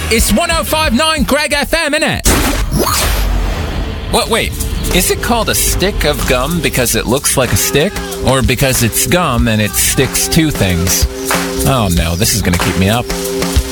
It's 105.9 Greg FM, innit? What, wait, is it called a stick of gum because it looks like a stick? Or because it's gum and it sticks to things? Oh no, this is going to keep me up.